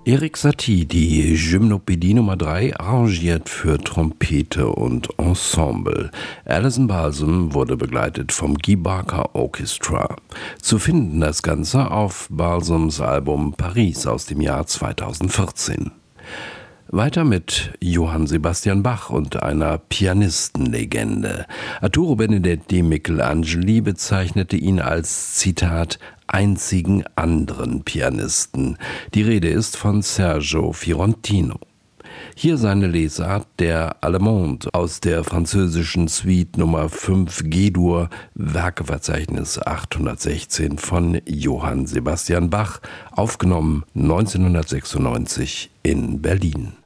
Erik Satie, die Gymnopädie Nummer 3, arrangiert für Trompete und Ensemble. Alison Balsom wurde begleitet vom Guy Barker Orchestra. Zu finden das Ganze auf Balsams Album Paris aus dem Jahr 2014. Weiter mit Johann Sebastian Bach und einer Pianistenlegende. Arturo Benedetti Michelangeli bezeichnete ihn als, Zitat, einzigen anderen Pianisten. Die Rede ist von Sergio Fiorentino. Hier seine Lesart der Allemande aus der französischen Suite Nummer 5 G-Dur, Werkeverzeichnis 816 von Johann Sebastian Bach, aufgenommen 1996 in Berlin.